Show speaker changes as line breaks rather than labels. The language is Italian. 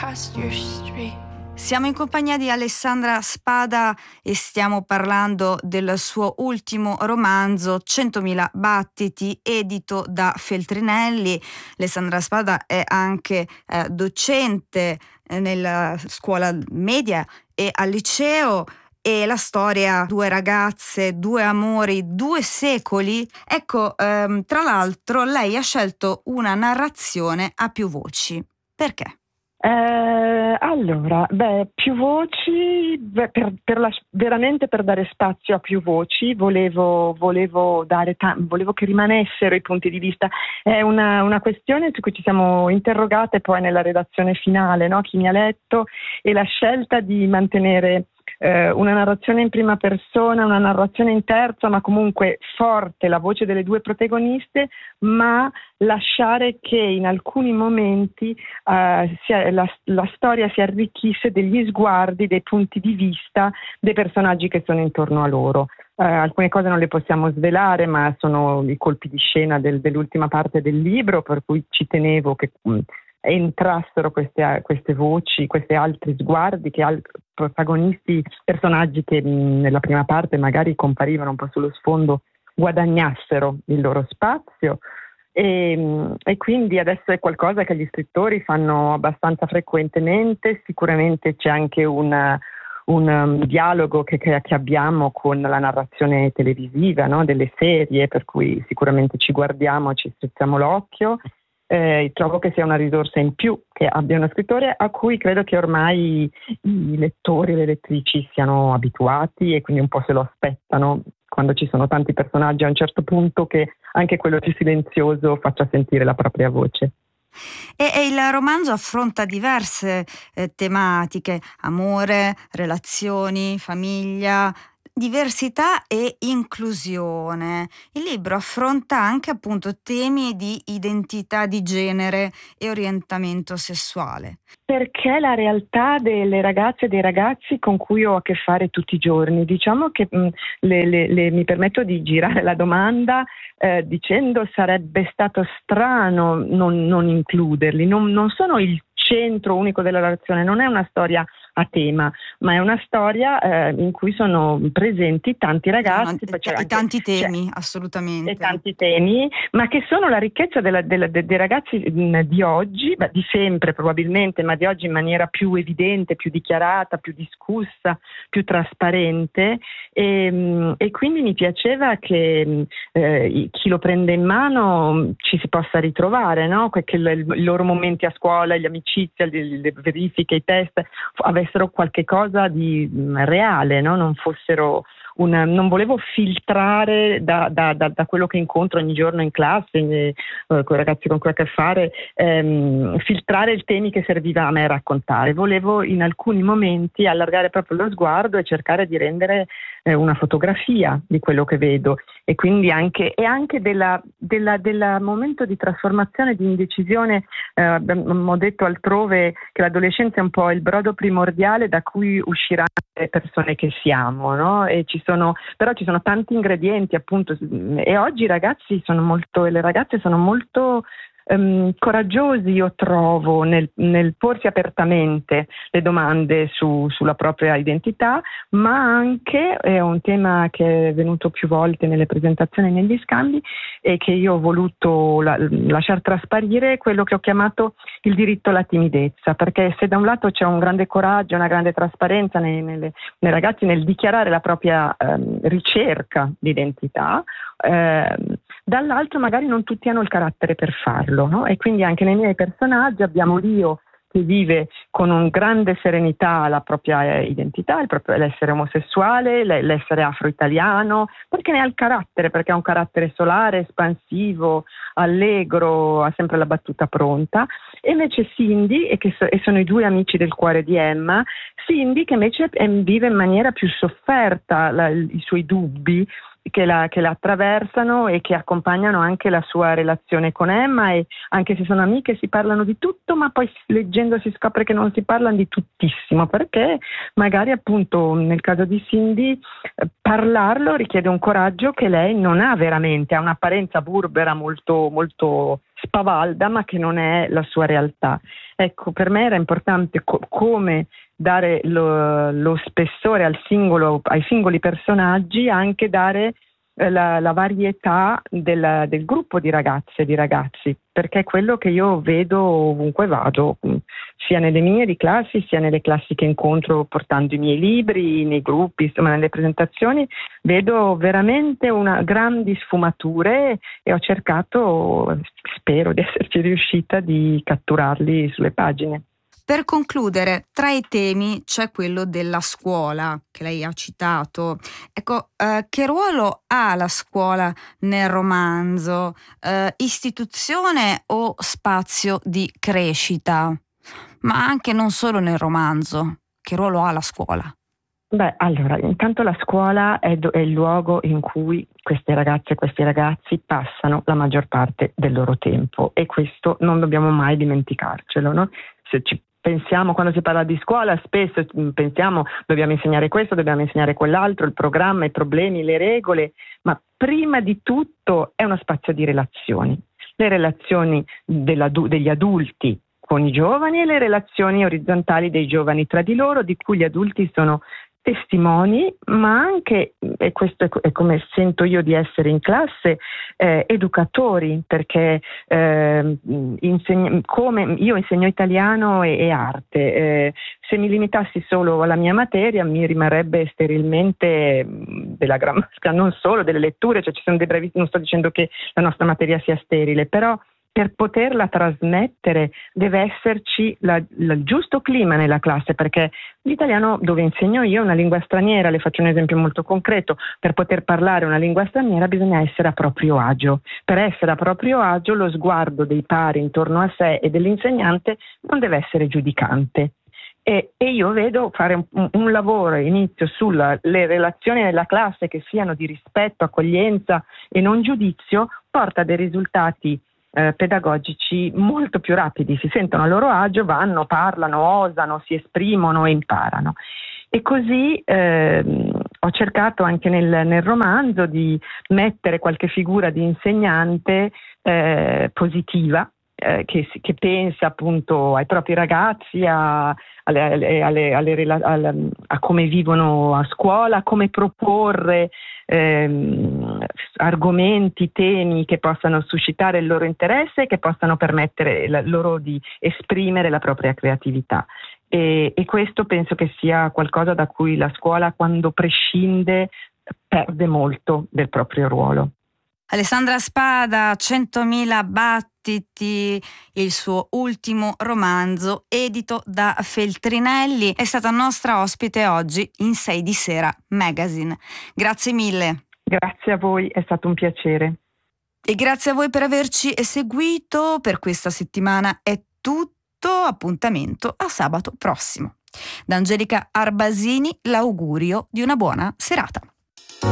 past your street.
Siamo in compagnia di Alessandra Spada e stiamo parlando del suo ultimo romanzo 100.000 battiti, edito da Feltrinelli. Alessandra Spada è anche docente nella scuola media e al liceo, e la storia, due ragazze, due amori, 2 secoli. Ecco, tra l'altro lei ha scelto una narrazione a più voci. Perché?
Allora, più voci, veramente per dare spazio a più voci, volevo che rimanessero i punti di vista. È una questione su cui ci siamo interrogate poi nella redazione finale, no? Chi mi ha letto, e la scelta di mantenere una narrazione in prima persona, una narrazione in terza, ma comunque forte la voce delle 2 protagoniste, ma lasciare che in alcuni momenti la storia si arricchisse degli sguardi, dei punti di vista dei personaggi che sono intorno a loro. Alcune cose non le possiamo svelare, ma sono i colpi di scena dell'ultima parte del libro, per cui ci tenevo che entrassero queste voci, questi altri sguardi, che altri protagonisti, personaggi che nella prima parte magari comparivano un po' sullo sfondo, guadagnassero il loro spazio. E quindi adesso è qualcosa che gli scrittori fanno abbastanza frequentemente. Sicuramente c'è anche un dialogo che abbiamo con la narrazione televisiva, no? Delle serie, per cui sicuramente ci guardiamo, ci strizziamo l'occhio. Trovo che sia una risorsa in più che abbia uno scrittore a cui credo che ormai i lettori e le lettrici siano abituati, e quindi un po' se lo aspettano, quando ci sono tanti personaggi a un certo punto, che anche quello più silenzioso faccia sentire la propria voce.
E il romanzo affronta diverse tematiche: amore, relazioni, famiglia, diversità e inclusione. Il libro affronta anche appunto temi di identità di genere e orientamento sessuale.
Perché la realtà delle ragazze e dei ragazzi con cui ho a che fare tutti i giorni, diciamo che mi permetto di girare la domanda dicendo sarebbe stato strano non includerli, non sono il centro unico della relazione, non è una storia a tema, ma è una storia in cui sono presenti tanti ragazzi,
e tanti temi, assolutamente.
E tanti temi, ma che sono la ricchezza dei ragazzi di oggi, di sempre probabilmente, ma di oggi in maniera più evidente, più dichiarata, più discussa, più trasparente, e quindi mi piaceva che chi lo prende in mano ci si possa ritrovare, no? Che i loro momenti a scuola, gli amicizie, le verifiche, i test avessero qualche cosa di reale, no? Non fossero non volevo filtrare da quello che incontro ogni giorno in classe con i ragazzi con cui ho a che fare, filtrare i temi che serviva a me raccontare. Volevo in alcuni momenti allargare proprio lo sguardo e cercare di rendere una fotografia di quello che vedo, e quindi anche del momento di trasformazione, di indecisione. Ho detto altrove che l'adolescenza è un po' il brodo primordiale da cui usciranno le persone che siamo, no? Però ci sono tanti ingredienti, appunto, e oggi i ragazzi e le ragazze sono molto coraggiosi, io trovo, nel porsi apertamente le domande sulla propria identità, ma anche è un tema che è venuto più volte nelle presentazioni e negli scambi, e che io ho voluto lasciar trasparire, quello che ho chiamato il diritto alla timidezza, perché se da un lato c'è un grande coraggio, una grande trasparenza nei ragazzi nel dichiarare la propria ricerca di identità, dall'altro magari non tutti hanno il carattere per farlo, no? E quindi anche nei miei personaggi abbiamo Rio che vive con un grande serenità la propria identità, l'essere omosessuale, l'essere afro-italiano, perché ne ha il carattere, perché ha un carattere solare, espansivo, allegro, ha sempre la battuta pronta. E invece Cindy, e sono i 2 amici del cuore di Emma, Cindy che invece vive in maniera più sofferta i suoi dubbi, che la attraversano e che accompagnano anche la sua relazione con Emma, e anche se sono amiche si parlano di tutto, ma poi leggendo si scopre che non si parlano di tuttissimo, perché magari appunto nel caso di Cindy parlarlo richiede un coraggio che lei non ha veramente, ha un'apparenza burbera molto, molto spavalda ma che non è la sua realtà. Ecco, per me era importante come dare lo spessore ai singoli personaggi, anche dare la varietà del gruppo di ragazze e di ragazzi, perché è quello che io vedo ovunque vado, sia nelle mie di classi, sia nelle classi che incontro portando i miei libri, nei gruppi, insomma nelle presentazioni, vedo veramente una grandi sfumature e ho cercato, spero di esserci riuscita, di catturarli sulle pagine.
Per concludere, tra i temi c'è quello della scuola, che lei ha citato. Ecco, che ruolo ha la scuola nel romanzo? Istituzione o spazio di crescita? Ma anche non solo nel romanzo. Che ruolo ha la scuola?
Beh, allora, intanto la scuola è il luogo in cui queste ragazze e questi ragazzi passano la maggior parte del loro tempo, e questo non dobbiamo mai dimenticarcelo, no? Se ci pensiamo, quando si parla di scuola, spesso pensiamo dobbiamo insegnare questo, dobbiamo insegnare quell'altro, il programma, i problemi, le regole, ma prima di tutto è uno spazio di relazioni. Le relazioni degli adulti con i giovani e le relazioni orizzontali dei giovani tra di loro, di cui gli adulti sono testimoni, ma anche, e questo è come sento io di essere in classe, educatori, perché come io insegno italiano e arte, se mi limitassi solo alla mia materia mi rimarrebbe sterilmente della grammatica, non solo delle letture, cioè ci sono dei brevi, non sto dicendo che la nostra materia sia sterile, però per poterla trasmettere deve esserci il giusto clima nella classe, perché l'italiano, dove insegno io, è una lingua straniera. Le faccio un esempio molto concreto: per poter parlare una lingua straniera bisogna essere a proprio agio. Per essere a proprio agio lo sguardo dei pari intorno a sé e dell'insegnante non deve essere giudicante. E io vedo fare un lavoro, inizio sulle relazioni nella classe che siano di rispetto, accoglienza e non giudizio, porta a dei risultati pedagogici molto più rapidi. Si sentono a loro agio, vanno, parlano, osano, si esprimono e imparano. E così ho cercato anche nel romanzo di mettere qualche figura di insegnante positiva, che pensa appunto ai propri ragazzi, a come vivono a scuola, a come proporre argomenti, temi che possano suscitare il loro interesse e che possano permettere loro di esprimere la propria creatività. E questo penso che sia qualcosa da cui la scuola, quando prescinde, perde molto del proprio ruolo.
Alessandra Spada, 100.000 battiti, il suo ultimo romanzo edito da Feltrinelli, è stata nostra ospite oggi in 6 di Sera Magazine. Grazie mille.
Grazie a voi, è stato un piacere.
E grazie a voi per averci seguito. Per questa settimana è tutto, appuntamento a sabato prossimo. Da Angelica Arbasini l'augurio di una buona serata.